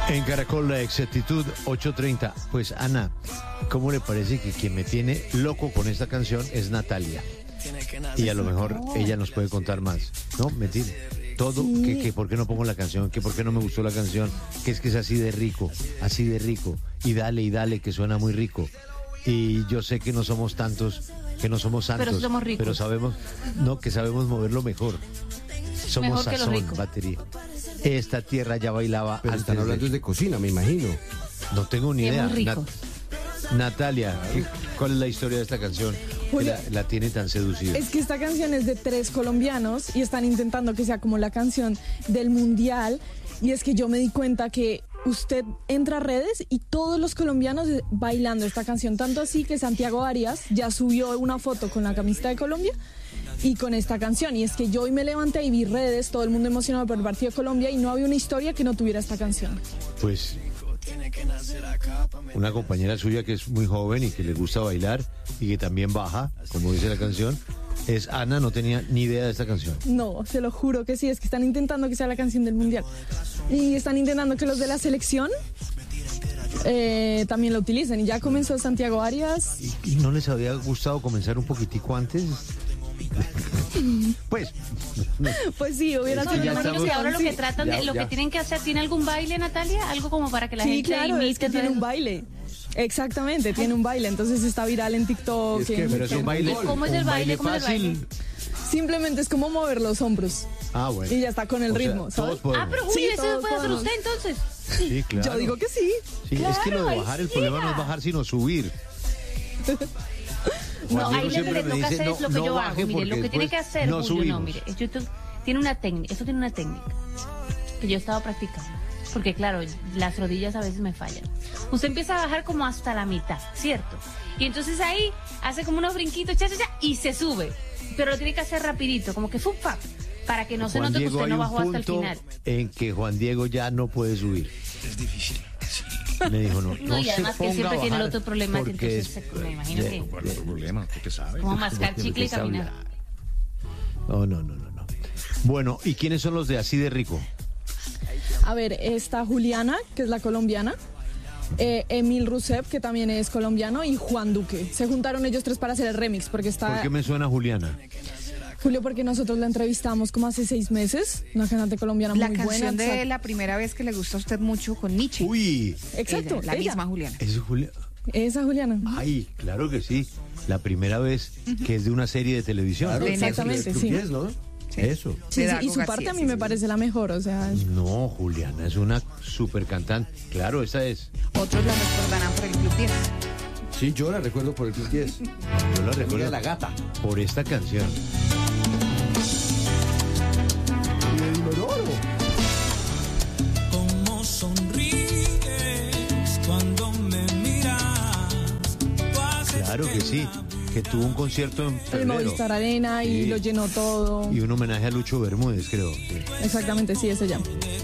En Caracol la exactitud 8:30. Pues Ana, ¿cómo le parece que quien me tiene loco con esta canción es Natalia? Y a lo mejor ella nos puede contar más. No, mentira. Todo, Sí. que por qué no pongo la canción, que por qué no me gustó la canción, que es así de rico, y dale, que suena muy rico. Y yo sé que no somos tantos, que no somos santos, Pero somos ricos. pero sabemos, no, que sabemos moverlo mejor. Somos Mejor que lo sazón, rico. batería. Esta tierra ya bailaba Pero antes están hablando de... de cocina, me imagino. No tengo ni Y es idea. muy rico. Natalia, ¿cuál es la historia de esta canción que Julia, la tiene tan seducida? es que esta canción es de 3 colombianos y están intentando que sea como la canción del mundial. Y es que yo me di cuenta que usted entra a redes y todos los colombianos bailando esta canción. Tanto así que Santiago Arias ya subió una foto con la camiseta de Colombia y con esta canción. Y es que yo hoy me levanté y vi redes, todo el mundo emocionado por el partido de Colombia y no había una historia que no tuviera esta canción. Pues una compañera suya que es muy joven y que le gusta bailar y que también baja, como dice la canción, es Ana, no tenía ni idea de esta canción. No, se lo juro que sí, es que están intentando que sea la canción del mundial. Y están intentando que los de la selección también la utilicen. Y ya comenzó Santiago Arias. ¿Y no les había gustado comenzar un poquitico antes? Pues, Pues sí, hubiera Es que sido ya una estamos- Y ahora lo que tratan Ya, de, lo ya. que tienen que hacer, ¿tiene algún baile, Natalia? Algo como para que la Sí, gente claro, imite. es que tiene todo un eso. baile. Exactamente, tiene un baile. Entonces está viral en TikTok. Es que, en- pero es un baile, ¿Cómo es el un baile? ¿Cómo es el fácil. Simplemente es como mover los hombros. Ah, bueno. Y ya está con el O sea, ritmo, ¿sabes? todos podemos. Ah, pero Sí, Julio, eso todos lo puede hacer podemos. usted entonces. Sí, claro. Yo digo que sí. Sí, es que lo de Claro, bajar, ahí el problema no es llega. bajar, sino subir. No, Juan Diego ahí lo siempre que me toca dice, hacer es lo que no yo baje hago. Mire, lo porque que tiene que después hacer, no Julio, no, subimos. mire, YouTube tiene una técnica, eso tiene una técnica que yo he estado practicando. Porque claro, las rodillas a veces me fallan. Usted empieza a bajar como hasta la mitad, ¿cierto? Y entonces ahí hace como unos brinquitos, cha, cha, cha, y se sube. Pero lo tiene que hacer rapidito, como que fupa, para que no se Juan note que Diego, usted hay no un bajó hasta el punto final. en que Juan Diego ya no puede subir. Es difícil. Me dijo, no, No, no y se además que él ponga siempre a tiene el bajar otro problema, que porque entonces me imagino que ¿Cuál es el problema? ¿Usted sabe? como mascar porque chicle y está caminar. No. Bueno, ¿y quiénes son los de Así de Rico? A ver, está Juliana, que es la colombiana. Emil Rusep, que también es colombiano, y Juan Duque. Se juntaron ellos 3 para hacer el remix, porque ¿Por está qué me suena Juliana? Julio, porque nosotros la entrevistamos como hace 6 meses, una cantante colombiana La muy canción buena. de la primera vez que le gusta a usted mucho con Nietzsche. Uy, Exacto, Ella, la ella. misma Juliana. es Juliana. Esa Juliana. Ay, claro que sí. La primera vez que es de una serie de televisión. Claro, De Exactamente, Club sí. 10, ¿no? Sí. Eso. Sí, sí, Dago y su García, parte a mí sí, me sí. parece la mejor, o sea, No, Juliana es una super cantante. Claro, esa es. Otros la recordarán por el Club 10. Sí, yo la recuerdo por el Club 10. Yo la Amiga recuerdo de la gata. por esta canción. Y de Dinodoro. Cómo sonríes cuando me miras. Tú haces Claro que sí. Que tuvo un concierto en el febrero. Movistar Arena y Sí. lo llenó todo. Y un homenaje a Lucho Bermúdez, creo. Sí. Exactamente, sí, ese ya.